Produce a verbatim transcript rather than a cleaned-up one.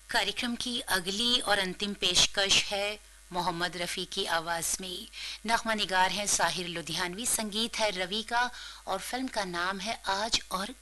कार्यक्रम की अगली और अंतिम पेशकश है मोहम्मद रफ़ी की आवाज़ में। नग़मा निगार हैं साहिर लुधियानवी, संगीत है रवि का और फिल्म का नाम है आज और